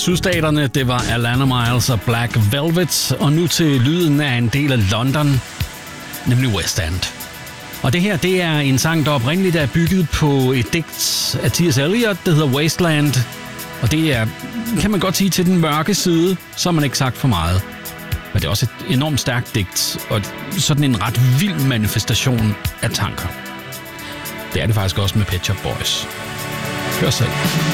sydstaterne. Det var Alana Miles og Black Velvet. Og nu til lyden af en del af London, nemlig West End. Og det her, det er en sang, der oprindeligt er bygget på et digt af T.S. Eliot, der hedder Wasteland. Og det er, kan man godt sige, til den mørke side, så har man ikke sagt for meget. Men det er også et enormt stærkt digt, og sådan en ret vild manifestation af tanker. Det er det faktisk også med Pet Shop Boys. Hør selv.